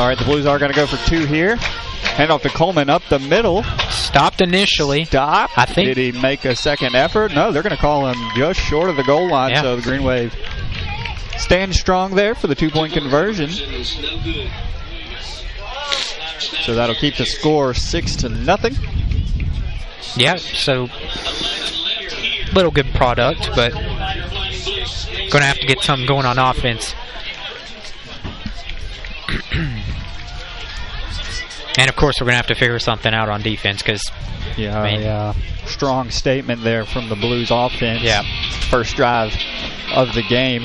All right, the Blues are going to go for 2 here. Hand off to Coleman up the middle. Stopped initially. Stop. I think. Did he make a second effort? No, they're going to call him just short of the goal line. Yeah. So the Green Wave stands strong there for the 2-point conversion. So that'll keep the score 6-0. Yeah, so little good product, but going to have to get something going on offense. And, of course, we're going to have to figure something out on defense because, strong statement there from the Blues offense. Yeah. First drive of the game.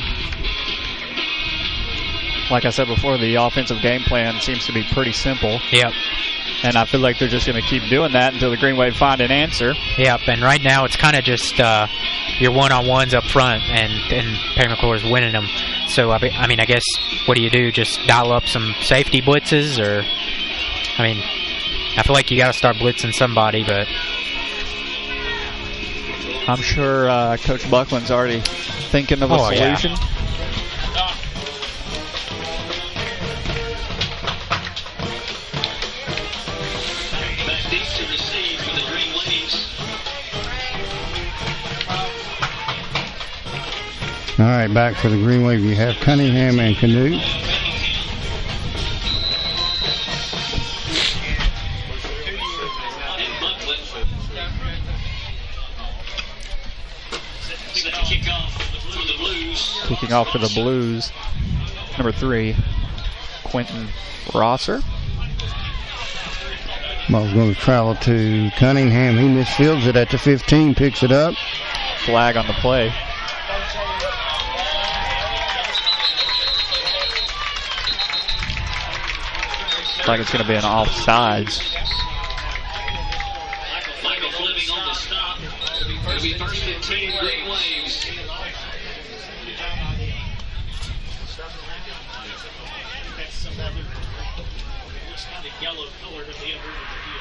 Like I said before, the offensive game plan seems to be pretty simple. Yep. And I feel like they're just going to keep doing that until the Green Wave find an answer. Yep, and right now it's kind of just your one-on-ones up front, and Perry McClure is winning them. So, I mean, I guess what do you do? Just dial up some safety blitzes? Or, I mean, I feel like you got to start blitzing somebody, but I'm sure Coach Buckland's already thinking of a solution. Yeah. All right, back for the Green Wave, you have Cunningham and Canute. Kicking off for the Blues, number 3, Quentin Rosser. Ball's going to travel to Cunningham. He misfields it at the 15, picks it up. Flag on the play. Looks like it's going to be an offsides. Michael Fleming on the stop. It'll be first and 10 Green Waves. Yellow color to the other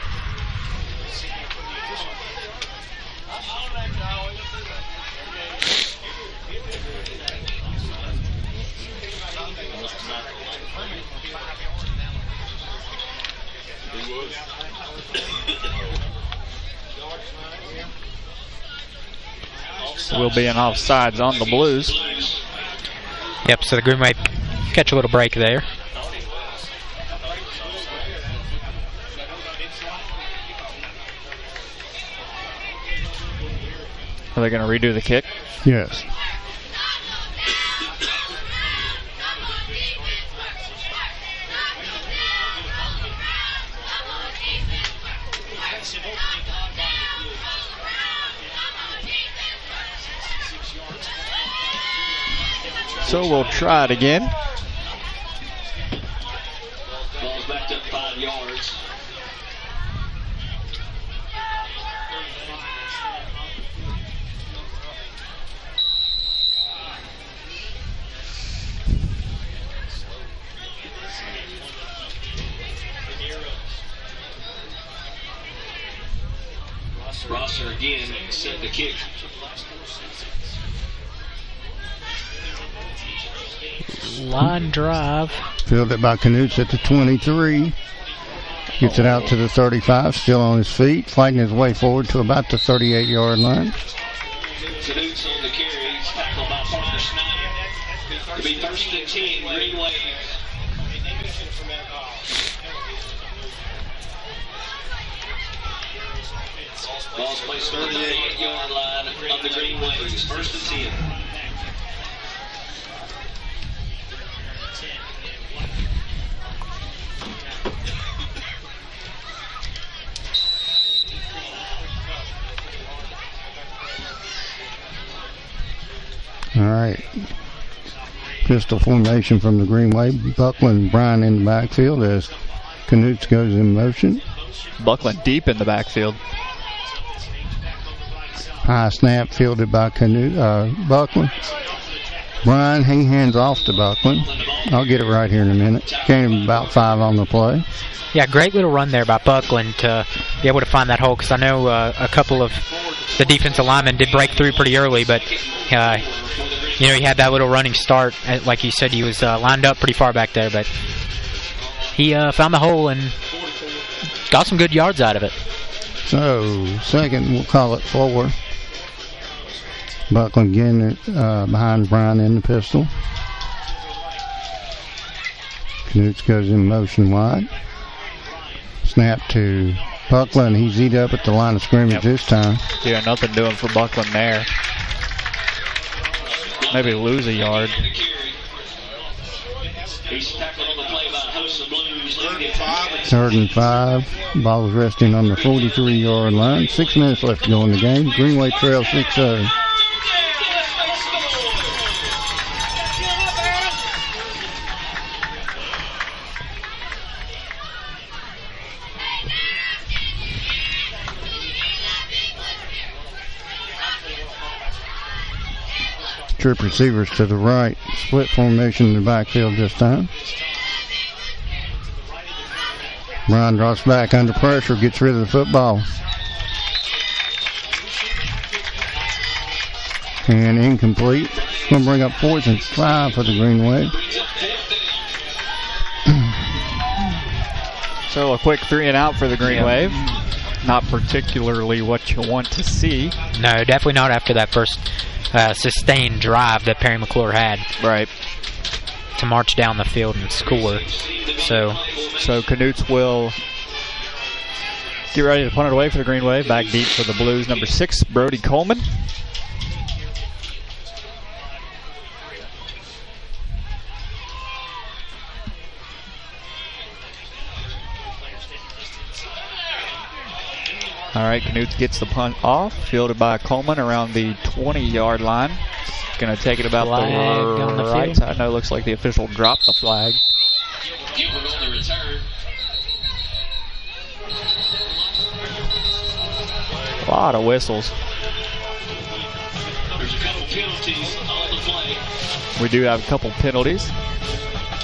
Will be an offsides on the Blues. Yep, so the Green Wave catch a little break there. Are they going to redo the kick? Yes. So we'll try it again. Ball's backed up 5 yards. Rosser again set the kick. Line drive. Fielded it by Canutes at the 23. Gets it out to the 35, still on his feet, fighting his way forward to about the 38-yard line. Canutes on the carry, tackled by Parker Snyder. It'll be first and 10 Green Wave. Ball's placed on the 38-yard line of the Green Waves. First and 10. All right. Pistol formation from the Green Wave. Buckland and Bryan in the backfield as Canutes goes in motion. Buckland deep in the backfield. High snap fielded by Buckland. Bryan, he hands off to Buckland. I'll get it right here in a minute. Came about 5 on the play. Yeah, great little run there by Buckland to be able to find that hole, because I know a couple of the defensive linemen did break through pretty early, but he had that little running start. Like you said, he was lined up pretty far back there, but he found the hole and got some good yards out of it. So, second, we'll call it 4. Buckland getting it behind Bryan in the pistol. Knutz goes in motion wide. Snap to Buckland. He's eat up at the line of scrimmage this time. Yeah, nothing doing for Buckland there. Maybe lose a yard. Third and 5. Ball is resting on the 43-yard line. 6 minutes left to go in the game. Greenway trail 6-0. Trip receivers to the right. Split formation in the backfield this time. Bryan drops back under pressure, gets rid of the football. And incomplete. Going to bring up 4th and 5 for the Greenway. So a quick 3 and out for the Green Wave. Not particularly what you want to see. No, definitely not after that first sustained drive that Perry McClure had. Right. To march down the field and score. So Knutz will get ready to punt it away for the Green Wave. Back deep for the Blues. Number 6, Brody Coleman. All right, Knutz gets the punt off, fielded by Coleman around the 20-yard line. Going to take it about the right side. No, it looks like the official dropped the flag. Gilbert on the return. A lot of whistles. There's a couple penalties on the play. We do have a couple penalties.